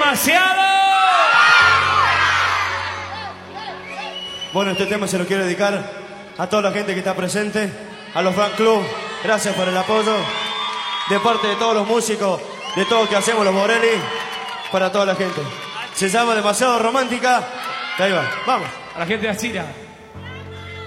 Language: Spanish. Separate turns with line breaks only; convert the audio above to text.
demasiado.
Bueno, este tema se lo quiero dedicar a toda la gente que está presente, a los fan club. Gracias por el apoyo. De parte de todos los músicos, de todo lo que hacemos los Morelli, para toda la gente. Se llama Demasiado Romántica. Ahí va, vamos.
A la gente de Asira.